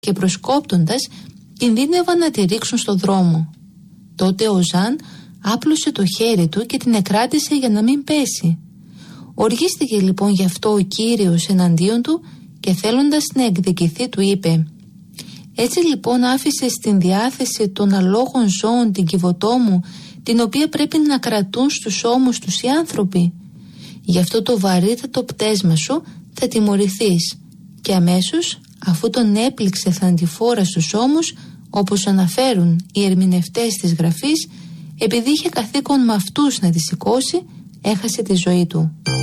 και προσκόπτοντας κινδύνευαν να τη ρίξουν στο δρόμο. Τότε ο Ζαν άπλωσε το χέρι του και την εκράτησε για να μην πέσει. Οργίστηκε λοιπόν γι' αυτό ο Κύριος εναντίον του και θέλοντας να εκδικηθεί του είπε: «Έτσι λοιπόν άφησε στην διάθεση των αλόγων ζώων την κυβωτό μου, την οποία πρέπει να κρατούν στους ώμους τους οι άνθρωποι. Γι' αυτό το βαρύτατο πτέσμα σου θα τιμωρηθείς». Και αμέσως, αφού τον έπληξε θανατηφόρα στους ώμους, όπως αναφέρουν οι ερμηνευτές της Γραφής, επειδή είχε καθήκον με αυτούς να τη σηκώσει, έχασε τη ζωή του.